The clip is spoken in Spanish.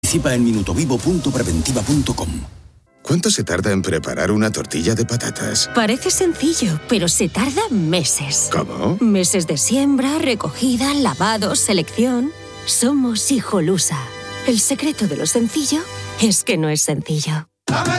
Participa en minutovivo.preventiva.com. ¿Cuánto se tarda en preparar una tortilla de patatas? Parece sencillo, pero se tarda meses. ¿Cómo? Meses de siembra, recogida, lavado, selección. Somos Hijolusa. El secreto de lo sencillo es que no es sencillo.